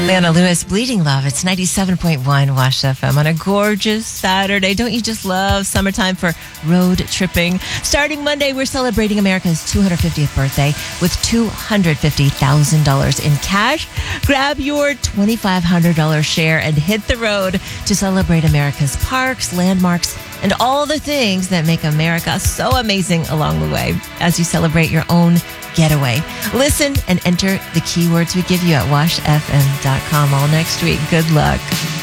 Leona Lewis, Bleeding Love. It's 97.1 Wash FM on a gorgeous Saturday. Don't you just love summertime for road tripping? Starting Monday, we're celebrating America's 250th birthday with $250,000 in cash. Grab your $2,500 share and hit the road to celebrate America's parks, landmarks, and all the things that make America so amazing along the way as you celebrate your own getaway. Listen and enter the keywords we give you at washfm.com all next week. Good luck.